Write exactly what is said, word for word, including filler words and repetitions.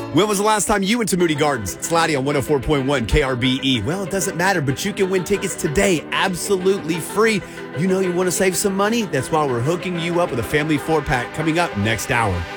When was the last time you went to Moody Gardens? It's Laddie on one oh four point one K R B E. Well, it doesn't matter, but you can win tickets today, absolutely free. You know you want to save some money? That's why we're hooking you up with a family four-pack coming up next hour.